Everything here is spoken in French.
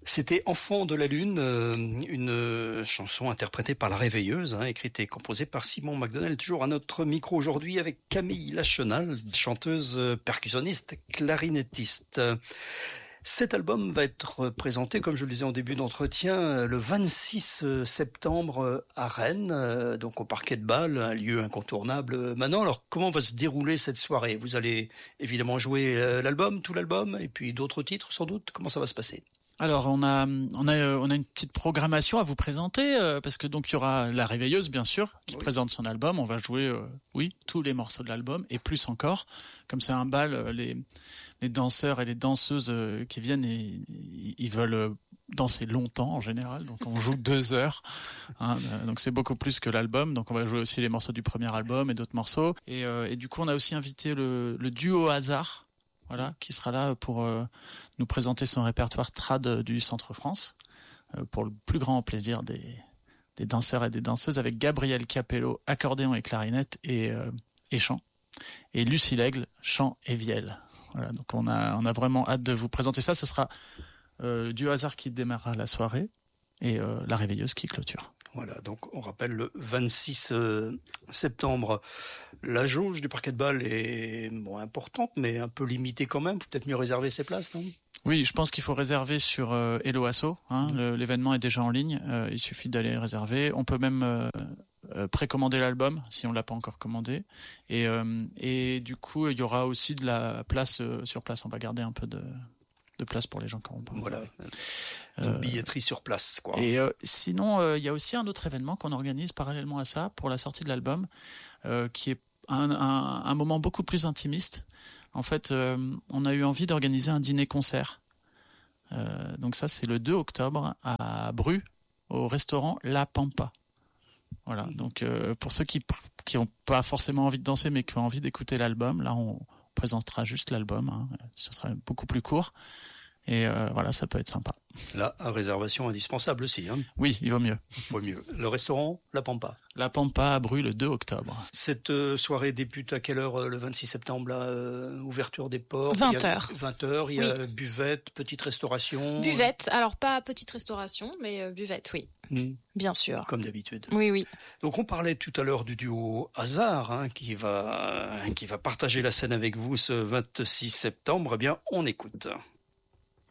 C'était Enfant de la Lune, une chanson interprétée par La Réveilleuse, écrite et composée par Simon McDonnell, toujours à notre micro aujourd'hui avec Camille Lachenal, chanteuse percussionniste, clarinettiste. Cet album va être présenté, comme je le disais en début d'entretien, le 26 septembre à Rennes, donc au Parquet de Bâle, un lieu incontournable maintenant. Alors, comment va se dérouler cette soirée? Vous allez évidemment jouer l'album, tout l'album, et puis d'autres titres sans doute. Comment ça va se passer? Alors on a une petite programmation à vous présenter parce que donc il y aura La Réveilleuse bien sûr qui présente son album. On va jouer tous les morceaux de l'album et plus encore. Comme c'est un bal, les danseurs et les danseuses qui viennent ils veulent danser longtemps en général. Donc on joue 2 heures. Donc c'est beaucoup plus que l'album. Donc on va jouer aussi les morceaux du premier album et d'autres morceaux. Et du coup on a aussi invité le duo Hasard. Voilà, qui sera là pour nous présenter son répertoire trad du Centre France, pour le plus grand plaisir des danseurs et des danseuses, avec Gabriel Capello, accordéon et clarinette et chant, et Lucie Lègle, chant et vielle. Voilà, donc on a vraiment hâte de vous présenter ça. Ce sera du Hasard qui démarrera la soirée et La Réveilleuse qui clôture. Voilà, donc on rappelle le 26 septembre. La jauge du Parquet de Bâle est importante, mais un peu limitée quand même. Peut-être mieux réserver ses places, non? Oui, je pense qu'il faut réserver sur Hello Asso. L'événement est déjà en ligne. Il suffit d'aller réserver. On peut même précommander l'album si on l'a pas encore commandé. Et du coup, il y aura aussi de la place sur place. On va garder un peu de place pour les gens qui auront pas. Voilà, une billetterie sur place, quoi. Et sinon, il y a aussi un autre événement qu'on organise parallèlement à ça pour la sortie de l'album, qui est un moment beaucoup plus intimiste. En fait, on a eu envie d'organiser un dîner-concert. Donc ça, c'est le 2 octobre à Bru, au restaurant La Pampa. Voilà. Donc pour ceux qui ont pas forcément envie de danser, mais qui ont envie d'écouter l'album, là on présentera juste l'album. Ça sera beaucoup plus court. Et voilà, ça peut être sympa. Là, réservation indispensable aussi. Oui, il vaut mieux. Le restaurant La Pampa. La Pampa à Bru le 2 octobre. Cette soirée débute à quelle heure le 26 septembre ouverture des portes. 20h. 20h, il y a buvette, petite restauration. Buvette, alors pas petite restauration, mais buvette, oui. Bien sûr. Comme d'habitude. Oui. Donc on parlait tout à l'heure du duo Hasard qui va partager la scène avec vous ce 26 septembre. Eh bien, on écoute.